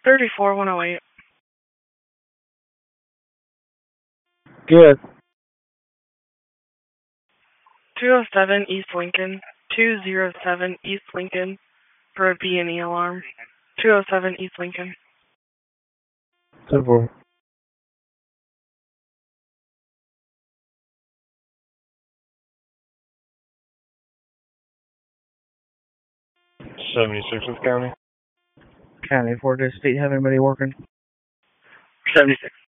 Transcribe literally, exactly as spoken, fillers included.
thirty-four one oh eight. Good. two oh seven East Lincoln. two oh seven East Lincoln for a B and E alarm. two oh seven East Lincoln. ten four. seventy-sixth County. County four to State. Have anybody working? seventy-six.